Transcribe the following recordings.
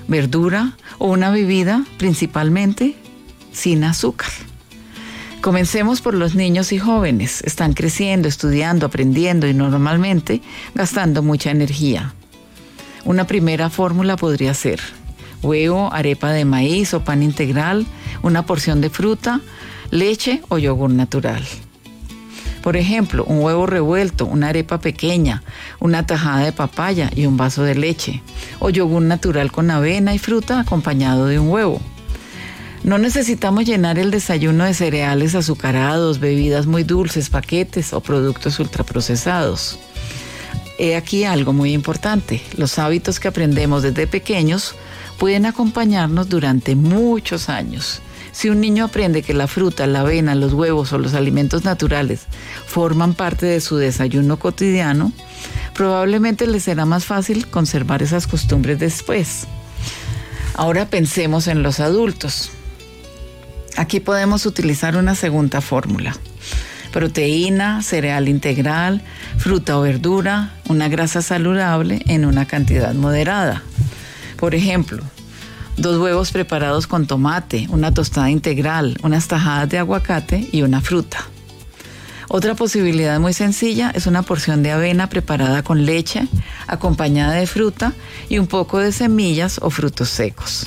verdura o una bebida principalmente sin azúcar. Comencemos por los niños y jóvenes. Están creciendo, estudiando, aprendiendo y normalmente gastando mucha energía. Una primera fórmula podría ser huevo, arepa de maíz o pan integral, una porción de fruta, leche o yogur natural. Por ejemplo, un huevo revuelto, una arepa pequeña, una tajada de papaya y un vaso de leche, o yogur natural con avena y fruta acompañado de un huevo. No necesitamos llenar el desayuno de cereales azucarados, bebidas muy dulces, paquetes o productos ultraprocesados. He aquí algo muy importante. Los hábitos que aprendemos desde pequeños pueden acompañarnos durante muchos años. Si un niño aprende que la fruta, la avena, los huevos o los alimentos naturales forman parte de su desayuno cotidiano, probablemente le será más fácil conservar esas costumbres después. Ahora pensemos en los adultos. Aquí podemos utilizar una segunda fórmula. Proteína, cereal integral, fruta o verdura, una grasa saludable en una cantidad moderada. Por ejemplo, 2 huevos preparados con tomate, una tostada integral, unas tajadas de aguacate y una fruta. Otra posibilidad muy sencilla es una porción de avena preparada con leche, acompañada de fruta y un poco de semillas o frutos secos.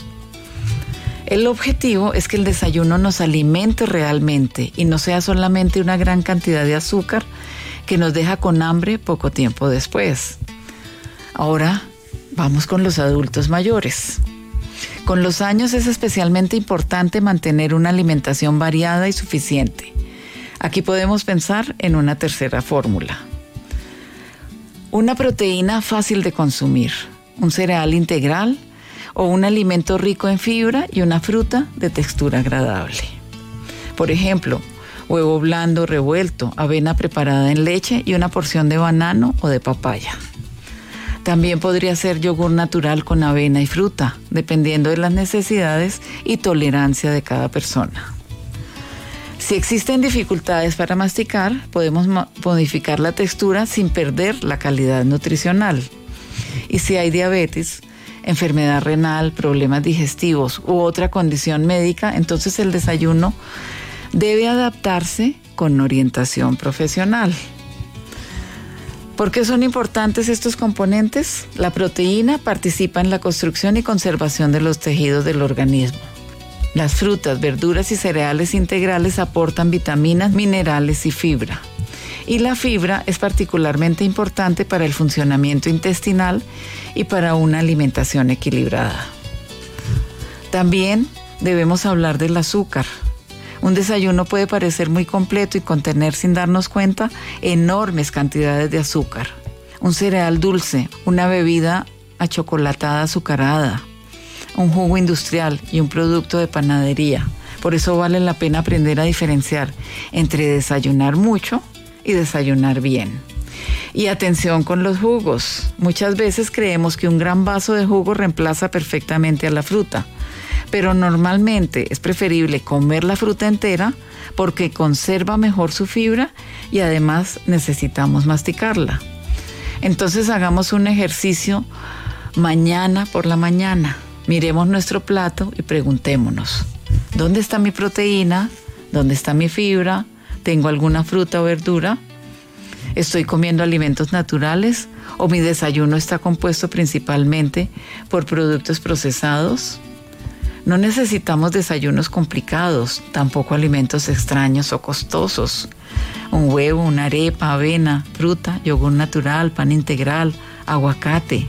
El objetivo es que el desayuno nos alimente realmente y no sea solamente una gran cantidad de azúcar que nos deja con hambre poco tiempo después. Ahora vamos con los adultos mayores. Con los años es especialmente importante mantener una alimentación variada y suficiente. Aquí podemos pensar en una tercera fórmula. Una proteína fácil de consumir, un cereal integral o un alimento rico en fibra y una fruta de textura agradable. Por ejemplo, huevo blando revuelto, avena preparada en leche y una porción de banano o de papaya. También podría ser yogur natural con avena y fruta, dependiendo de las necesidades y tolerancia de cada persona. Si existen dificultades para masticar, podemos modificar la textura sin perder la calidad nutricional. Y si hay diabetes, enfermedad renal, problemas digestivos u otra condición médica, entonces el desayuno debe adaptarse con orientación profesional. ¿Por qué son importantes estos componentes? La proteína participa en la construcción y conservación de los tejidos del organismo. Las frutas, verduras y cereales integrales aportan vitaminas, minerales y fibra. Y la fibra es particularmente importante para el funcionamiento intestinal y para una alimentación equilibrada. También debemos hablar del azúcar. Un desayuno puede parecer muy completo y contener, sin darnos cuenta, enormes cantidades de azúcar. Un cereal dulce, una bebida achocolatada azucarada, un jugo industrial y un producto de panadería. Por eso vale la pena aprender a diferenciar entre desayunar mucho y desayunar bien. Y atención con los jugos. Muchas veces creemos que un gran vaso de jugo reemplaza perfectamente a la fruta. Pero normalmente es preferible comer la fruta entera porque conserva mejor su fibra y además necesitamos masticarla. Entonces hagamos un ejercicio mañana por la mañana. Miremos nuestro plato y preguntémonos, ¿dónde está mi proteína? ¿Dónde está mi fibra? ¿Tengo alguna fruta o verdura? ¿Estoy comiendo alimentos naturales? ¿O mi desayuno está compuesto principalmente por productos procesados? No necesitamos desayunos complicados, tampoco alimentos extraños o costosos. Un huevo, una arepa, avena, fruta, yogur natural, pan integral, aguacate.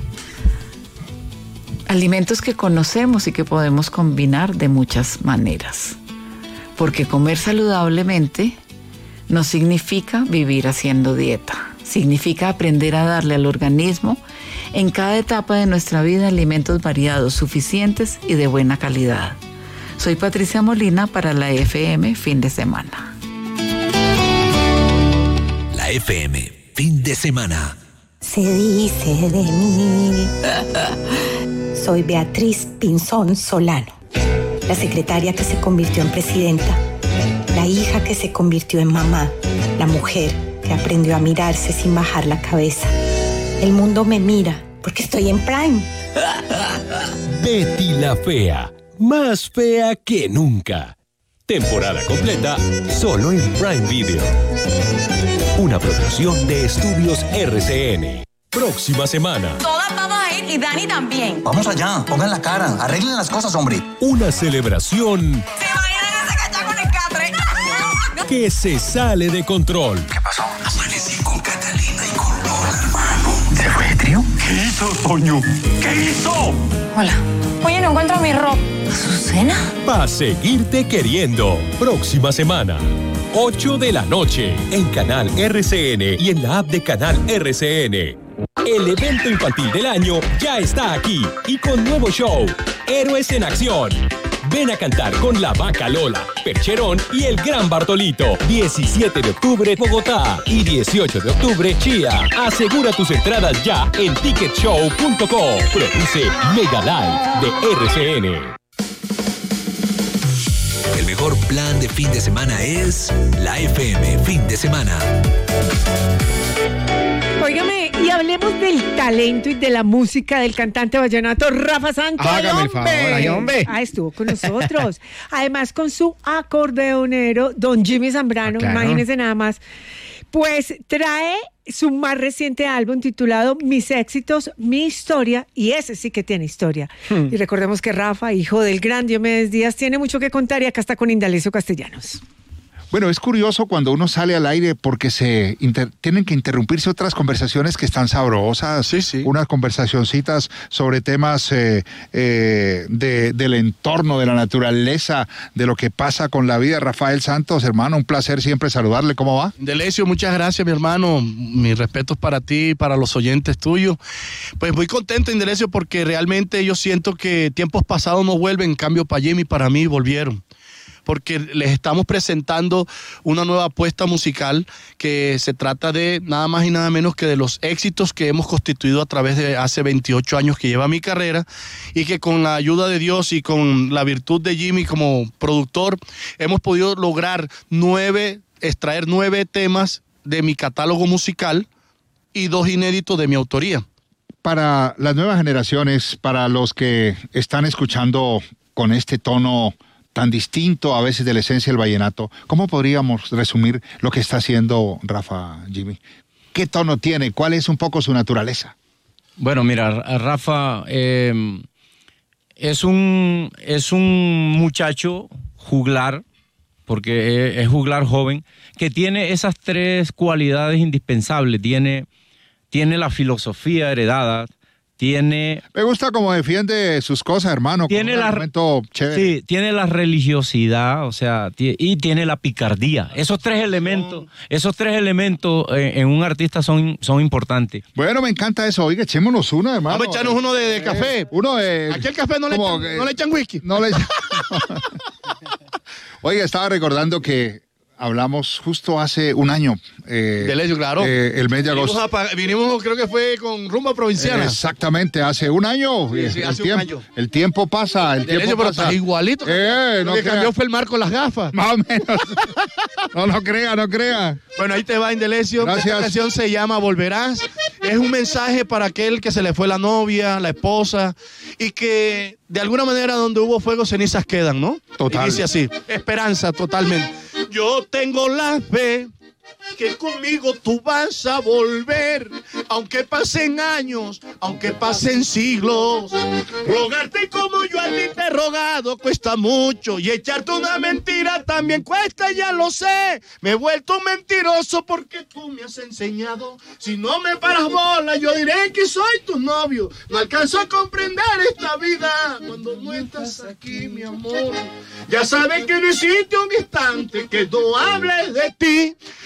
Alimentos que conocemos y que podemos combinar de muchas maneras. Porque comer saludablemente no significa vivir haciendo dieta. Significa aprender a darle al organismo en cada etapa de nuestra vida alimentos variados, suficientes y de buena calidad. Soy Patricia Molina para la FM Fin de Semana. La FM Fin de Semana. Se dice de mí. Soy Beatriz Pinzón Solano, la secretaria que se convirtió en presidenta, la hija que se convirtió en mamá, la mujer que aprendió a mirarse sin bajar la cabeza. El mundo me mira porque estoy en Prime. Betty la Fea, más fea que nunca. Temporada completa solo en Prime Video. Una producción de Estudios RCN. Próxima semana. Todas vamos a ir y Dani también. Vamos allá, pongan la cara, arreglen las cosas, hombre. Una celebración ¿Se imaginan ese cachá con el catre? que se sale de control. ¿Qué pasó? Amanecí con Catalina y con Lola, hermano. ¿Se fue de trío? ¿Qué hizo, Toño? ¿Qué hizo? Hola. Oye, no encuentro mi ropa. ¿Azucena? Pa' seguirte queriendo. Próxima semana. 8 de la noche. En Canal RCN y en la app de Canal RCN. El evento infantil del año ya está aquí y con nuevo show, Héroes en Acción. Ven a cantar con la Vaca Lola, Percherón y el Gran Bartolito. 17 de octubre, Bogotá. Y 18 de octubre, Chía. Asegura tus entradas ya en ticketshow.co. Produce Mega Live de RCN. El mejor plan de fin de semana es la FM Fin de Semana. Óigame, y hablemos del talento y de la música del cantante vallenato Rafa Santos. Hágame el favor, ay, hombre. Estuvo con nosotros. Además, con su acordeonero, don Jimmy Zambrano, Claro. imagínense nada más. Pues trae su más reciente álbum titulado Mis éxitos, mi historia, y ese sí que tiene historia. Y recordemos que Rafa, hijo del gran Diomedes Díaz, tiene mucho que contar y acá está con Indalecio Castellanos. Bueno, es curioso cuando uno sale al aire porque tienen que interrumpirse otras conversaciones que están sabrosas, Sí. unas conversacioncitas sobre temas del entorno, de la naturaleza, de lo que pasa con la vida. Rafael Santos, hermano, un placer siempre saludarle. ¿Cómo va? Indalecio, muchas gracias, mi hermano. Mis respetos para ti y para los oyentes tuyos. Pues muy contento, Indalecio, porque realmente yo siento que tiempos pasados no vuelven, en cambio para Jimmy y para mí volvieron. Porque les estamos presentando una nueva apuesta musical que se trata de nada más y nada menos que de los éxitos que hemos constituido a través de hace 28 años que lleva mi carrera y que con la ayuda de Dios y con la virtud de Jimmy como productor hemos podido lograr extraer 9 temas de mi catálogo musical y 2 inéditos de mi autoría. Para las nuevas generaciones, para los que están escuchando con este tono tan distinto a veces de la esencia del vallenato, ¿cómo podríamos resumir lo que está haciendo Rafa, Jimmy? ¿Qué tono tiene? ¿Cuál es un poco su naturaleza? Bueno, mira, Rafa es un muchacho juglar, porque es juglar joven, que tiene esas 3 cualidades indispensables. Tiene la filosofía heredada, Me gusta cómo defiende sus cosas, hermano. Tiene con un argumento chévere. Sí, tiene la religiosidad, o sea, y tiene la picardía. Esos tres elementos en un artista son importantes. Bueno, me encanta eso. Oiga, echémonos uno, hermano. Vamos a echarnos uno de café. Uno de... Aquí el café no le echan whisky. No le Oiga, estaba recordando que hablamos justo hace un año. Indalecio, claro. El mes de agosto. Vinimos, creo que fue con Rumba Provinciana. Exactamente, hace un año. Sí, hace un año. El tiempo pasa, Indalecio, pero estás igualito. No Lo que crea. cambió fue el marco de las gafas. Más o menos. No crea. Bueno, ahí te va, Indalecio. Gracias. Esta canción se llama Volverás. Es un mensaje para aquel que se le fue la novia, la esposa, y que de alguna manera donde hubo fuego, cenizas quedan, ¿no? Total. Y dice así, esperanza totalmente. Yo tengo la fe que conmigo tú vas a volver, aunque pasen años, aunque pasen siglos. Rogarte como yo a ti te he rogado cuesta mucho, y echarte una mentira también cuesta, ya lo sé. Me he vuelto un mentiroso porque tú me has enseñado. Si no me paras bola, yo diré que soy tu novio. No alcanzo a comprender esta vida cuando no estás aquí, mi amor. Ya sabes que no existe un instante que no hable de ti.